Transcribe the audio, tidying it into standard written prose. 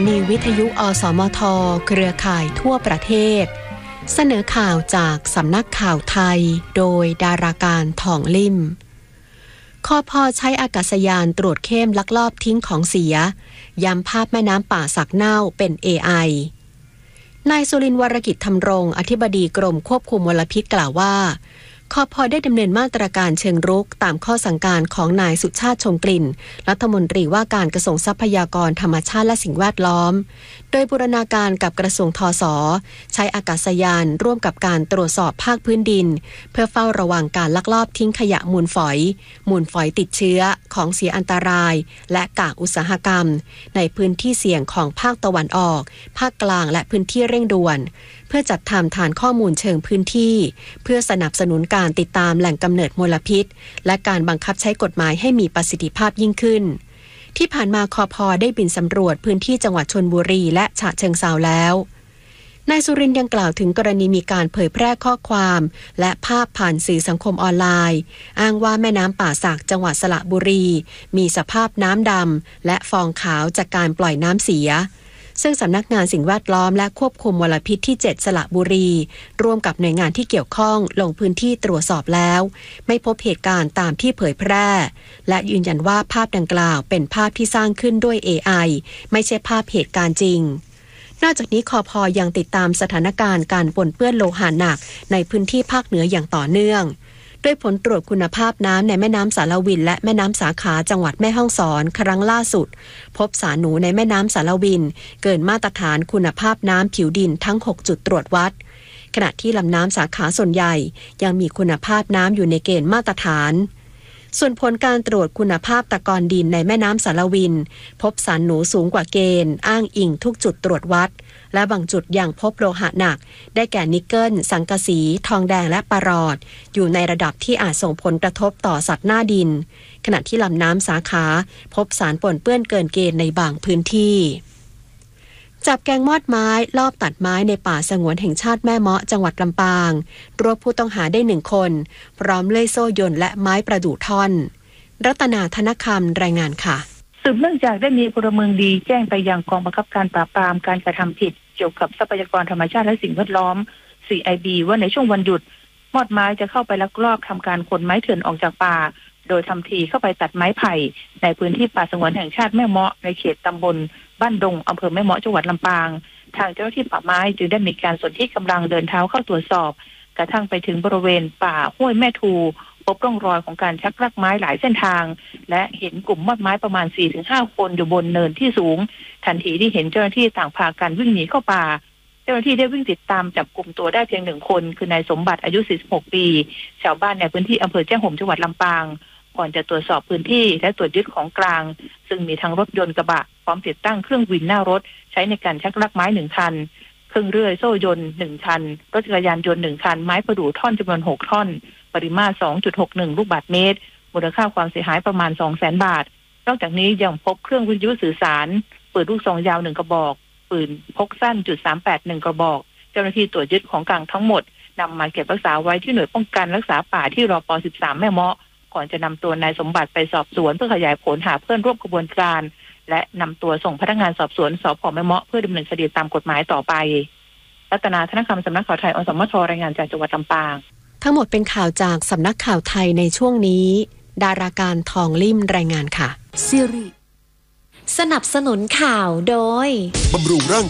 นีวิทยุอสมทเครือข่ายทั่วประเทศเสนอข่าวจากสำนักข่าวไทยโดยดาราการทองลิ่มคพ.ใช้อากาศยานตรวจเข้มลักลอบทิ้งของเสียย้ำภาพแม่น้ำป่าสักเน่าเป็น AI นายสุรินทร์วรกิจธำรงอธิบดีกรมควบคุมมลพิษกล่าวว่าคพ.ได้ดำเนินมาตรการเชิงรุกตามข้อสั่งการของนายสุชาติชมกลิ่นรัฐมนตรีว่าการกระทรวงทรัพยากรธรรมชาติและสิ่งแวดล้อมโดยบูรณาการกับกระทรวงทศ.ใช้อากาศยานร่วมกับการตรวจสอบภาคพื้นดินเพื่อเฝ้าระวังการลักลอบทิ้งขยะมูลฝอยติดเชื้อของเสียอันตรายและกากอุตสาหกรรมในพื้นที่เสี่ยงของภาคตะวันออกภาคกลางและพื้นที่เร่งด่วนเพื่อจัดทำฐานข้อมูลเชิงพื้นที่เพื่อสนับสนุนการติดตามแหล่งกำเนิดมลพิษและการบังคับใช้กฎหมายให้มีประสิทธิภาพยิ่งขึ้นที่ผ่านมาคพ.ได้บินสำรวจพื้นที่จังหวัดชลบุรีและฉะเชิงเทราแล้วนายสุรินทร์ยังกล่าวถึงกรณีมีการเผยแพร่ข้อความและภาพผ่านสื่อสังคมออนไลน์อ้างว่าแม่น้ำป่าสักจังหวัดสระบุรีมีสภาพน้ำดำและฟองขาวจากการปล่อยน้ำเสียซึ่งสำนักงานสิ่งแวดล้อมและควบคุมมลพิษที่7สระบุรีร่วมกับหน่วยงานที่เกี่ยวข้องลงพื้นที่ตรวจสอบแล้วไม่พบเหตุการณ์ตามที่เผยแพร่และยืนยันว่าภาพดังกล่าวเป็นภาพที่สร้างขึ้นด้วย AI ไม่ใช่ภาพเหตุการณ์จริงนอกจากนี้คพ.ยังติดตามสถานการณ์การปนเปื้อนโลหะหนักในพื้นที่ภาคเหนืออย่างต่อเนื่องด้วยผลตรวจคุณภาพน้ำในแม่น้ำสารวินและแม่น้ำสาขาจังหวัดแม่ฮ่องสอนครั้งล่าสุดพบสารหนูในแม่น้ำสารวินเกินมาตรฐานคุณภาพน้ำผิวดินทั้ง6จุดตรวจวัดขณะที่ลำน้ำสาขาส่วนใหญ่ยังมีคุณภาพน้ำอยู่ในเกณฑ์มาตรฐานส่วนผลการตรวจคุณภาพตะกอนดินในแม่น้ำสารวินพบสารหนูสูงกว่าเกณฑ์อ้างอิงทุกจุดตรวจวัดและบางจุดยังพบโลหะหนักได้แก่นิกเกิลสังกะสีทองแดงและปารอดอยู่ในระดับที่อาจส่งผลกระทบต่อสัตว์หน้าดินขณะที่ลำน้ำสาขาพบสารปนเปื้อนเกินเกณฑ์ในบางพื้นที่จับแก๊งมอดไม้ลอบตัดไม้ในป่าสงวนแห่งชาติแม่เมาะจังหวัดลำปางรวบผู้ต้องหาได้1คนพร้อมเลื่อยโซ่ยนต์และไม้ประดู่ท่อนรัตนาธนคำรายงานค่ะสืบเนื่องจากได้มีพลเมืองดีแจ้งไปยังกองบังคับการปราบปรามการกระทำผิดเกี่ยวกับทรัพยากรธรรมชาติและสิ่งแวดล้อม CIB ว่าในช่วงวันหยุดมอดไม้จะเข้าไปลักลอบทำการขนไม้เถื่อนออกจากป่าโดยทำทีเข้าไปตัดไม้ไผ่ในพื้นที่ป่าสงวนแห่งชาติแม่เมาะในเขตตำบลบ้านดงอำเภอแม่เมาะจังหวัดลำปางทางเจ้าหน้าที่ป่าไม้จึงได้มีการสนที่กำลังเดินเท้าเข้าตรวจสอบกระทั่งไปถึงบริเวณป่าห้วยแม่ทูพบร่องรอยของการชักรากไม้หลายเส้นทางและเห็นกลุ่มมอดไม้ประมาณ 4-5 คนอยู่บนเนินที่สูงทันทีที่เห็นเจ้าหน้าที่ต่างพากันวิ่งหนีเข้าป่าเจ้าหน้าที่ได้วิ่งติดตามจับกลุ่มตัวได้เพียง1คนคือนายสมบัติอายุ46ปีชาวบ้านในพื้นที่อำเภอแจ้ห่มจังหวัดลำปางก่อนจะตรวจสอบพื้นที่และตรวจยึดของกลางซึ่งมีทั้งรถยนต์กระบะพร้อมติดตั้งเครื่องวินหน้ารถใช้ในการชักรากไม้1คันเครื่องเลื่อยโซ่ยนต์1คันรถจักรยานยนต์1คันไม้ประดู่ท่อนจำนวน6ท่อนปริมาตร 2.61 ลูกบาศก์เมตรมูลค่าความเสียหายประมาณ 200,000 บาทนอกจากนี้ยังพบเครื่องวิทยุสื่อสารปืนลูกซองยาว1กระบอกปืนพกสั้น.38 1กระบอกเจ้าหน้าที่ตรวจยึดของกลางทั้งหมดนำมาเก็บรักษาไว้ที่หน่วยป้องกันรักษาป่าที่รป.13 แม่เมาะก่อนจะนำตัวนายสมบัติไปสอบสวนเพื่อขยายผลหาเพื่อนร่วมกระบวนการและนำตัวส่งพนักงานสอบสวนสภ.แม่เมาะเพื่อดำเนินคดีตามกฎหมายต่อไปรัตนาธนคำสำนักข่าวไทยอสมทรายงานจากจังหวัดลำปางทั้งหมดเป็นข่าวจากสำนักข่าวไทยในช่วงนี้ดาราการทองลิ่มรายงานค่ะซิริสนับสนุนข่าวโดยบำรุงร่าง